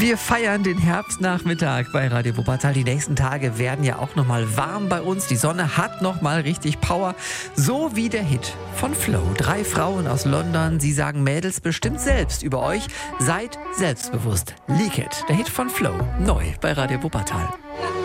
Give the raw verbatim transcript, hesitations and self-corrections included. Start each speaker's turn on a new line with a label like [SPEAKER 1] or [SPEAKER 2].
[SPEAKER 1] Wir feiern den Herbstnachmittag bei Radio Wuppertal. Die nächsten Tage werden ja auch nochmal warm bei uns. Die Sonne hat nochmal richtig Power. So wie der Hit von Flow. Drei Frauen aus London. Sie sagen, Mädels, bestimmt selbst über euch. Seid selbstbewusst. Leak It. Der Hit von Flow. Neu bei Radio Wuppertal.